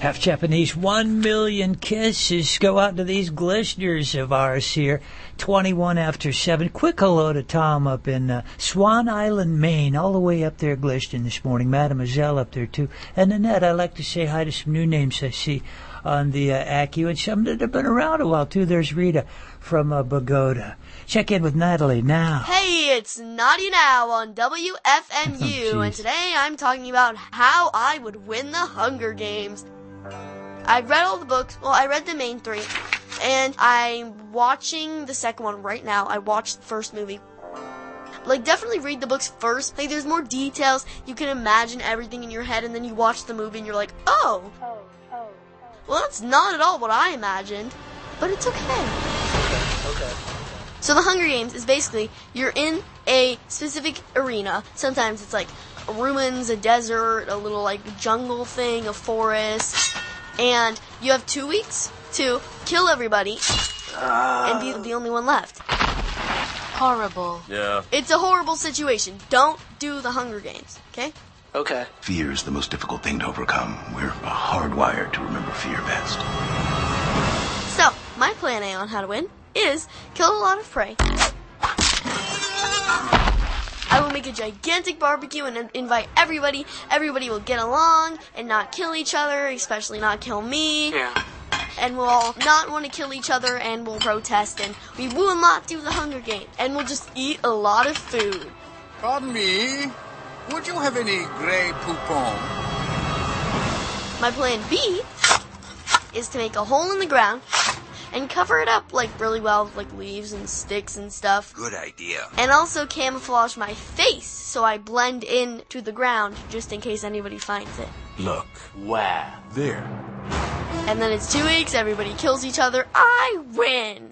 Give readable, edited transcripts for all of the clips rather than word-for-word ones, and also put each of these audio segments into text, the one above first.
half Japanese. 1 million kisses go out to these listeners of ours here. 21 after 7. Quick hello to Tom up in Swan Island, Maine, all the way up there glistening this morning. Mademoiselle up there, too. And Annette, I'd like to say hi to some new names I see on the Accu, and some that have been around a while, too. There's Rita from Bogota. Check in with Natalie now. Hey, it's Nadia now on WFMU, and today I'm talking about how I would win the Hunger Games. I've read all the books. Well, I read the main 3, and I'm watching the second one right now. I watched the first movie. Definitely read the books first. There's more details. You can imagine everything in your head, and then you watch the movie, and you're like, oh. Well, that's not at all what I imagined, but it's okay. Okay. So the Hunger Games is basically, you're in a specific arena. Sometimes it's like ruins, a desert, a little jungle thing, a forest. And you have 2 weeks to kill everybody and be the only one left. Horrible. Yeah. It's a horrible situation. Don't do the Hunger Games, okay? Okay. Fear is the most difficult thing to overcome. We're hardwired to remember fear best. So, my plan A on how to win is kill a lot of prey. I will make a gigantic barbecue and invite everybody. Everybody will get along and not kill each other, especially not kill me. Yeah. And we'll all not want to kill each other, and we'll protest, and we will not do the Hunger Games. And we'll just eat a lot of food. Pardon me, would you have any Grey Poupon? My plan B is to make a hole in the ground and cover it up really well with leaves and sticks and stuff. Good idea. And also camouflage my face so I blend in to the ground just in case anybody finds it. Look. Where? There. And then it's 2 weeks, everybody kills each other, I win!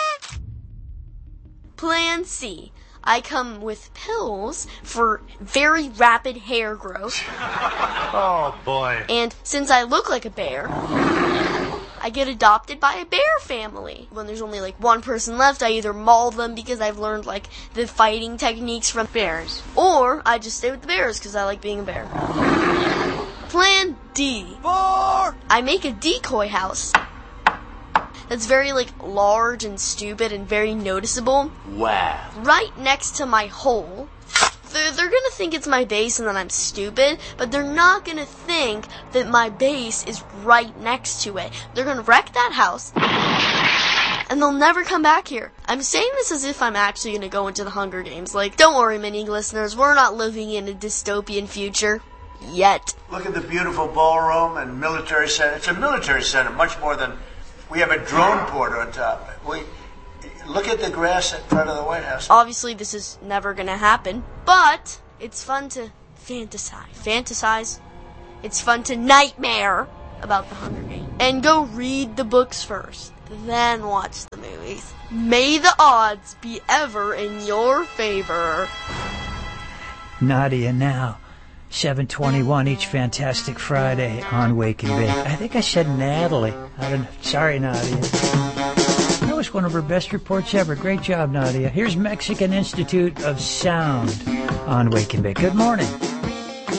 Plan C. I come with pills for very rapid hair growth. Oh, boy. And since I look like a bear, I get adopted by a bear family. When there's only one person left, I either maul them because I've learned the fighting techniques from bears, or I just stay with the bears because I like being a bear. Plan D. I make a decoy house that's very large and stupid and very noticeable. Where? Right next to my hole. They're gonna think it's my base and that I'm stupid, but they're not gonna think that my base is right next to it. They're gonna wreck that house, and they'll never come back here. I'm saying this as if I'm actually gonna go into the Hunger Games. Don't worry, many listeners, we're not living in a dystopian future. Yet. Look at the beautiful ballroom and military center. It's a military center, much more than... We have a drone port on top. Look at the grass in front of the White House. Obviously, this is never going to happen, but it's fun to fantasize. It's fun to nightmare about the Hunger Games. And go read the books first, then watch the movies. May the odds be ever in your favor. Nadia now. 7:21 each fantastic Friday on Wake and Bake. I think I said Natalie. Sorry, Nadia. That was one of her best reports ever. Great job, Nadia. Here's Mexican Institute of Sound on Wake and Bake. Good morning.